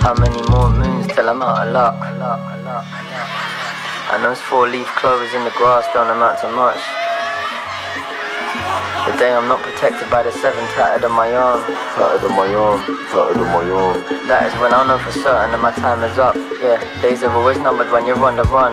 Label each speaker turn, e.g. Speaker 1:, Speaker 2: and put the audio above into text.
Speaker 1: How many more moons till I'm out of luck? And those 4-leaf clovers in the grass don't amount to much. The day I'm not protected by the 7 tattered on my arm. That is when I'll know for certain that my time is up. Yeah, days are always numbered when you're on the run.